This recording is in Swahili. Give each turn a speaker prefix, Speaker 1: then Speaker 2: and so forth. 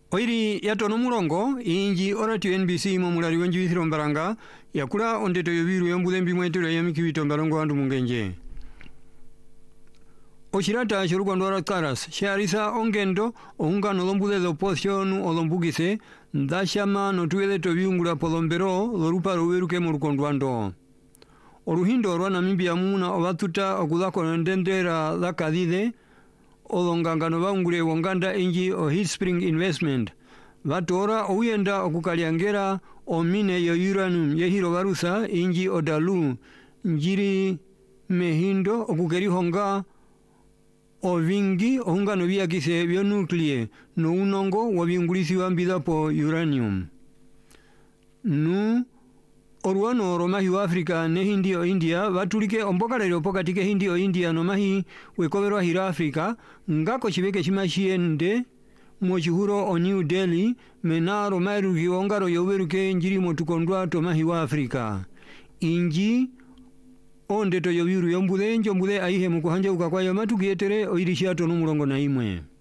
Speaker 1: Oiri yatono mulongo inji orati NBC mo mulali wenji withiro mbaranga yakula ondeto yobiru yombude mbimwetero yamikiwito mbarongo andu mungenje. Oshirata shurugwa ndora karas sharisa ongendo ohungano lombude de oposition olombugise ndashama notuwele tobiungula polombero lorupa ruweruke mu rukondwando. Oruhindo rwa Namibia muna obatuta okudako ndendera la kadide olongangano baungule wonganda inji o Heat Spring Investment batora oyenda okukaliangera omine yo uranium yehiro barusa inji odalu njiri mehindo okukeri honga ovingi ohungano byakise byo nuclear no unongo wabingulisi wambida po uranium nu oruano romahi wa Afrika ne hindi o India batulike ombokalero pokatike hindi o India no mahi wekoberwa hira Afrika ngako chibeke chimashiende mo chihuro o New Delhi menaro mairu giongaro yoberuke njiri motukondwa to mahi wa Afrika inji onde to yobiru yombude njombude aihe mukuhanja ukakwayo matukietere oirishato numulongo na imwe.